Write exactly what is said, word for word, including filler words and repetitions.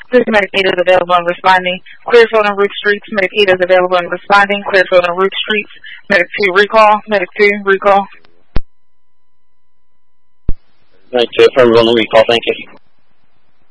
This Medic eight is available and responding. Clearfield and Root Streets. Medic eight is available and responding. Clearfield and Root Streets. Medic two, recall. Medic two, recall. Medic two, affirmative on the recall. Thank you.